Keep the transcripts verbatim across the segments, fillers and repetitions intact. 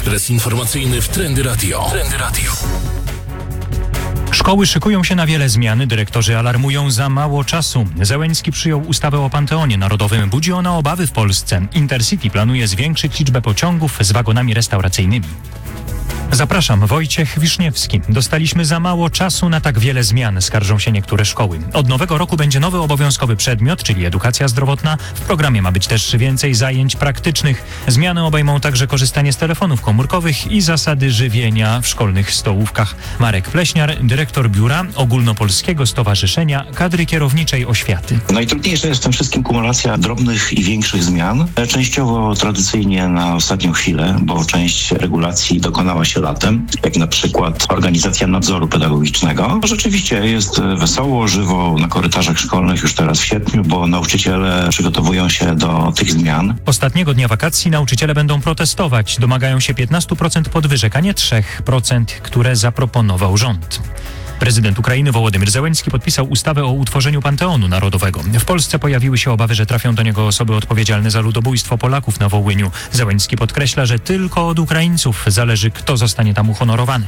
Ekspres informacyjny w Trendy Radio. Trendy Radio. Szkoły szykują się na wiele zmian, dyrektorzy alarmują za mało czasu. Zełenski przyjął ustawę o Panteonie Narodowym. Budzi ona obawy w Polsce. Intercity planuje zwiększyć liczbę pociągów z wagonami restauracyjnymi. Zapraszam, Wojciech Wiszniewski. Dostaliśmy za mało czasu na tak wiele zmian, skarżą się niektóre szkoły. Od nowego roku będzie nowy obowiązkowy przedmiot, czyli edukacja zdrowotna. W programie ma być też więcej zajęć praktycznych. Zmiany obejmą także korzystanie z telefonów komórkowych i zasady żywienia w szkolnych stołówkach. Marek Pleśniar, dyrektor biura Ogólnopolskiego Stowarzyszenia Kadry Kierowniczej Oświaty. Najtrudniejsze jest w tym wszystkim kumulacja drobnych i większych zmian. Częściowo tradycyjnie na ostatnią chwilę, bo część regulacji dokonała się latem, jak na przykład organizacja nadzoru pedagogicznego. Rzeczywiście jest wesoło, żywo na korytarzach szkolnych już teraz w sierpniu, bo nauczyciele przygotowują się do tych zmian. Ostatniego dnia wakacji nauczyciele będą protestować. Domagają się piętnaście procent podwyżek, a nie trzy procent, które zaproponował rząd. Prezydent Ukrainy Wołodymyr Zełenski podpisał ustawę o utworzeniu Panteonu Narodowego. W Polsce pojawiły się obawy, że trafią do niego osoby odpowiedzialne za ludobójstwo Polaków na Wołyniu. Zełenski podkreśla, że tylko od Ukraińców zależy, kto zostanie tam uhonorowany.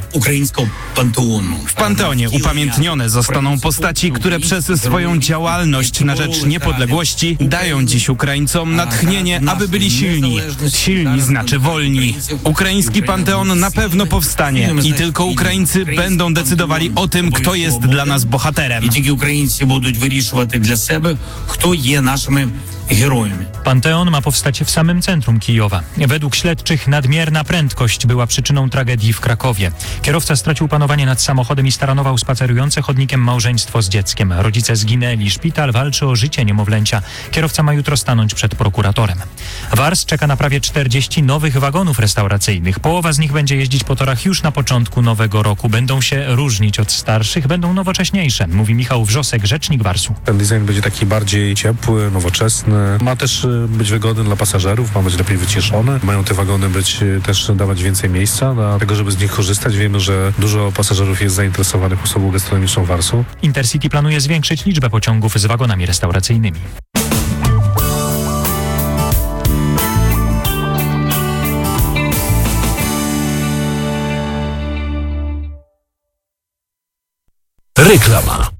W Panteonie upamiętnione zostaną postaci, które przez swoją działalność na rzecz niepodległości dają dziś Ukraińcom natchnienie, aby byli silni. Silni znaczy wolni. Ukraiński Panteon na pewno powstanie i tylko Ukraińcy będą decydowali o tym, kto jest dla nas bohaterem. I tylko Ukraińcy będą wyrішувати dla siebie, kto jest naszymi herojami. Panteon ma powstać w samym centrum Kijowa. Według śledczych nadmierna prędkość była przyczyną tragedii w Krakowie. Kierowca stracił panowanie nad samochodem i staranował spacerujące chodnikiem małżeństwo z dzieckiem. Rodzice zginęli. Szpital walczy o życie niemowlęcia. Kierowca ma jutro stanąć przed prokuratorem. Wars czeka na prawie czterdzieści nowych wagonów restauracyjnych. Połowa z nich będzie jeździć po torach już na początku nowego roku. Będą się różnić od starszych, będą nowocześniejsze, mówi Michał Wrzosek, rzecznik Warsu. Ten design będzie taki bardziej ciepły, nowoczesny. Ma też być wygodny dla pasażerów, ma być lepiej wyciszony. Mają te wagony być też dawać więcej miejsca, dlatego żeby z nich korzystać. Wiemy, że dużo pasażerów jest zainteresowanych usługą gastronomiczną Warsu. Intercity planuje zwiększyć liczbę pociągów z wagonami restauracyjnymi. Reklama.